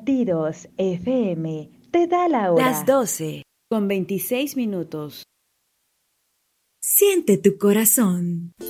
Latidos FM te da la hora. Las 12:26. Siente tu corazón.